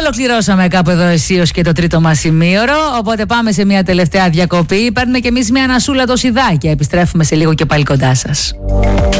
Ολοκληρώσαμε κάπου εδώ αισίως και το τρίτο μας ημίωρο. Οπότε πάμε σε μια τελευταία διακοπή. Παίρνουμε κι εμείς μια ανασούλα το σιδάκια. Επιστρέφουμε σε λίγο και πάλι κοντά σας.